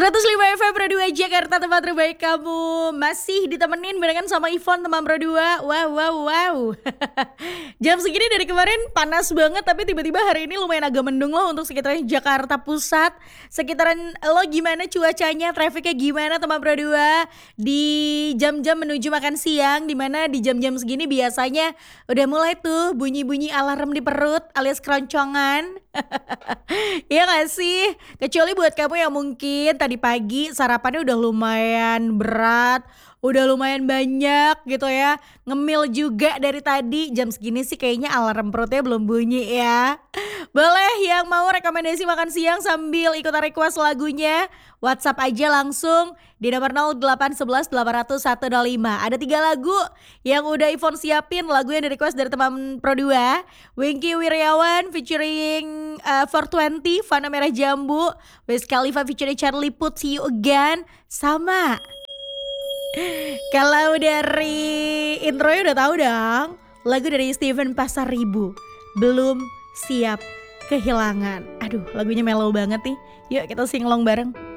105 FM Pro 2 Jakarta, tempat terbaik kamu. Masih ditemenin barengan sama Ivon, teman Pro 2. Wow. Jam segini dari kemarin panas banget, tapi tiba-tiba hari ini lumayan agak mendung loh untuk sekitaran Jakarta Pusat. Sekitaran lo gimana cuacanya, trafiknya gimana teman Pro 2 di jam-jam menuju makan siang, dimana di jam-jam segini biasanya udah mulai tuh bunyi-bunyi alarm di perut alias keroncongan. Iya gak sih? Kecuali buat kamu yang mungkin tadi pagi sarapannya udah lumayan berat, udah lumayan banyak gitu ya. Ngemil juga dari tadi, jam segini sih kayaknya alarm perutnya belum bunyi ya. Boleh yang mau rekomendasi makan siang sambil ikutan request lagunya, WhatsApp aja langsung di nomor 0811 800 125. Ada 3 lagu yang udah Ivon siapin, lagu yang di request dari teman Pro 2, Wingky Wiryawan featuring 420, Fana Merah Jambu, Wiz Khalifa featuring Charlie Puth, See You Again, sama kalau dari intronya udah tahu dong, lagu dari Steven Pasaribu, Belum Siap Kehilangan. Aduh, lagunya mellow banget nih. Yuk kita singlong bareng.